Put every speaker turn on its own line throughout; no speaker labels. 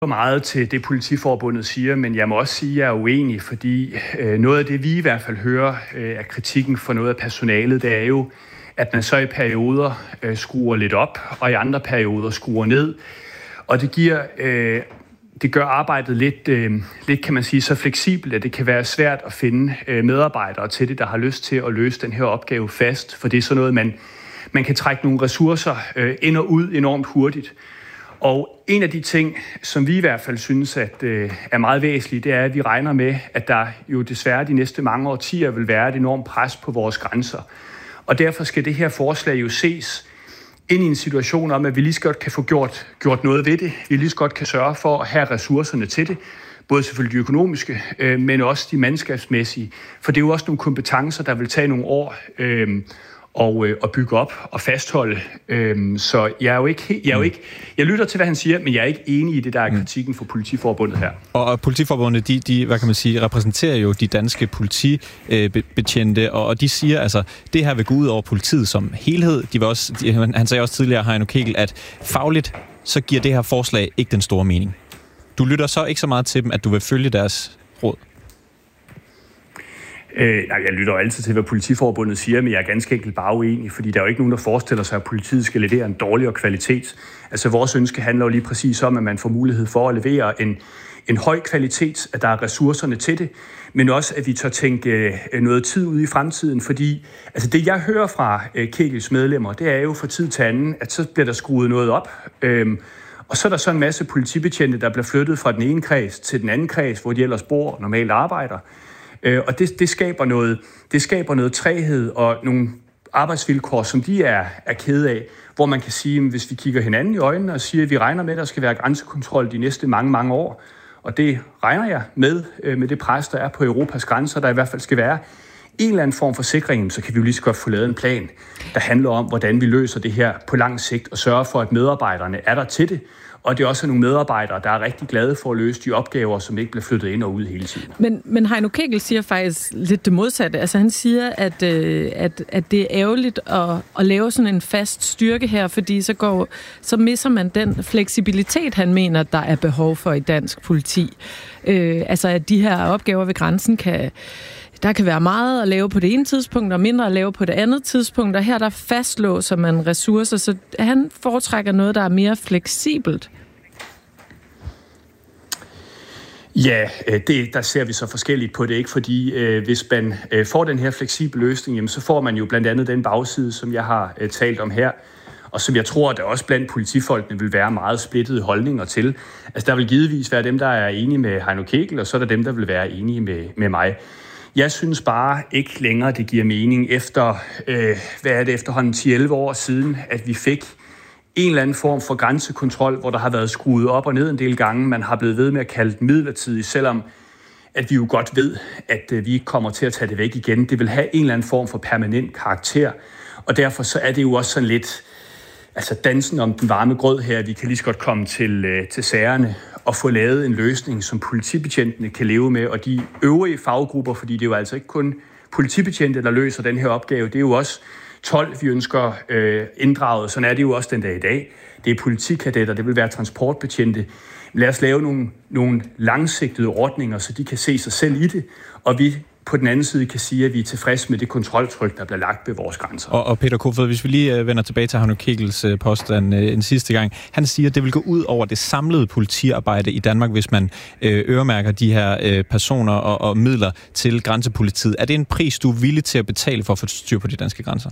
meget til det, Politiforbundet siger, men jeg må også sige, at jeg er uenig, fordi noget af det, vi i hvert fald hører af kritikken for noget af personalet, det er jo, at man så i perioder skruer lidt op, og i andre perioder skruer ned. Og det gør arbejdet lidt, kan man sige, så fleksibelt, at det kan være svært at finde medarbejdere til det, der har lyst til at løse den her opgave fast, for det er sådan noget, man kan trække nogle ressourcer ind og ud enormt hurtigt. Og en af de ting, som vi i hvert fald synes at, er meget væsentligt, det er, at vi regner med, at der jo desværre de næste mange årtier vil være et enormt pres på vores grænser. Og derfor skal det her forslag jo ses ind i en situation om, at vi lige så godt kan få gjort noget ved det. Vi lige så godt kan sørge for at have ressourcerne til det. Både selvfølgelig de økonomiske, men også de mandskabsmæssige. For det er jo også nogle kompetencer, der vil tage nogle år og bygge op og fastholde. Så jeg lytter til, hvad han siger, men jeg er ikke enig i det, der er kritikken for Politiforbundet her. Og
Politiforbundet, de hvad kan man sige, repræsenterer jo de danske politibetjente, og de siger, altså, det her vil gå ud over politiet som helhed. Han sagde også tidligere, Heino Kegel, at fagligt, så giver det her forslag ikke den store mening. Du lytter så ikke så meget til dem, at du vil følge deres råd?
Jeg lytter jo altid til, hvad Politiforbundet siger, men jeg er ganske enkelt bare uenig, fordi der er jo ikke nogen, der forestiller sig, at politiet skal levere en dårligere kvalitet. Altså vores ønske handler jo lige præcis om, at man får mulighed for at levere en høj kvalitet, at der er ressourcerne til det, men også, at vi tør tænke noget tid ud i fremtiden, fordi altså det, jeg hører fra Kegels medlemmer, det er jo fra tid til anden, at så bliver der skruet noget op, og så er der så en masse politibetjente, der bliver flyttet fra den ene kreds til den anden kreds, hvor de ellers bor og normalt arbejder. Og det skaber noget træghed og nogle arbejdsvilkår, som de er kede af, hvor man kan sige, at hvis vi kigger hinanden i øjnene og siger, at vi regner med, at der skal være grænsekontrol de næste mange år, og det regner jeg med det pres, der er på Europas grænser, der i hvert fald skal være en eller anden form for sikring, så kan vi jo lige så godt få lavet en plan, der handler om, hvordan vi løser det her på lang sigt og sørger for, at medarbejderne er der til det, og det er også nogle medarbejdere, der er rigtig glade for at løse de opgaver, som ikke bliver flyttet ind og ud hele tiden.
Men Heino Kegel siger faktisk lidt det modsatte. Altså han siger, at det er ærgerligt at lave sådan en fast styrke her, fordi så misser man den fleksibilitet, han mener, der er behov for i dansk politi. Altså at de her opgaver ved grænsen der kan være meget at lave på det ene tidspunkt, og mindre at lave på det andet tidspunkt, og her der fastlåser man ressourcer, så han foretrækker noget, der er mere fleksibelt.
Ja, der ser vi så forskelligt på det, ikke? Fordi hvis man får den her fleksible løsning, jamen, så får man jo blandt andet den bagside, som jeg har talt om her, og som jeg tror, der også blandt politifolkene vil være meget splittede holdninger til. Altså der vil givetvis være dem, der er enige med Heino Kegel, og så er der dem, der vil være enige med mig. Jeg synes bare ikke længere, det giver mening efter, efterhånden 10-11 år siden, at vi fik en eller anden form for grænsekontrol, hvor der har været skruet op og ned en del gange. Man har blevet ved med at kalde det midlertidigt, selvom at vi jo godt ved, at vi ikke kommer til at tage det væk igen. Det vil have en eller anden form for permanent karakter, og derfor så er det jo også sådan lidt dansen om den varme grød her. Vi kan lige så godt komme til sagerne og få lavet en løsning, som politibetjentene kan leve med, og de øvrige faggrupper, fordi det er jo altså ikke kun politibetjente, der løser den her opgave, det er jo også 12, vi ønsker inddraget. Sådan er det jo også den dag i dag. Det er politikadetter, det vil være transportbetjente. Lad os lave nogle langsigtede ordninger, så de kan se sig selv i det, og vi på den anden side kan sige, at vi er tilfredse med det kontroltryk, der bliver lagt ved vores grænser.
Og Peter Kofod, hvis vi lige vender tilbage til Heino Kegels påstand en sidste gang. Han siger, at det vil gå ud over det samlede politiarbejde i Danmark, hvis man øremærker de her personer og midler til grænsepolitiet. Er det en pris, du er villig til at betale for at få styr på de danske grænser?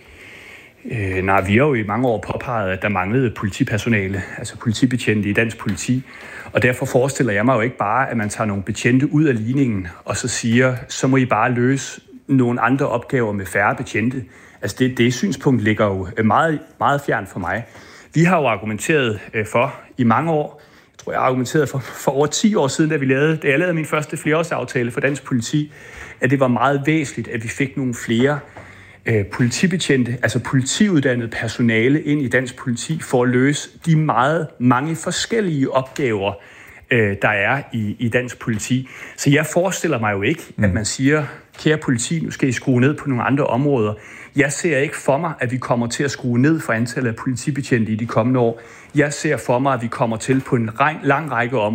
Nej, vi har jo i mange år påpeget, at der manglede politipersonale, altså politibetjente i dansk politi. Og derfor forestiller jeg mig jo ikke bare, at man tager nogle betjente ud af ligningen, og så siger, så må I bare løse nogle andre opgaver med færre betjente. Altså det synspunkt ligger jo meget, meget fjern for mig. Vi har jo argumenteret for i mange år, jeg tror jeg har argumenteret for over 10 år siden, da jeg lavede min første flereårsaftale for dansk politi, at det var meget væsentligt, at vi fik nogle flere politibetjente, altså politiuddannet personale ind i dansk politi for at løse de meget mange forskellige opgaver, der er i dansk politi. Så jeg forestiller mig jo ikke, at man siger, kære politi, nu skal I skrue ned på nogle andre områder. Jeg ser ikke for mig, at vi kommer til at skrue ned for antallet af politibetjente i de kommende år. Jeg ser for mig, at vi kommer til på en lang række områder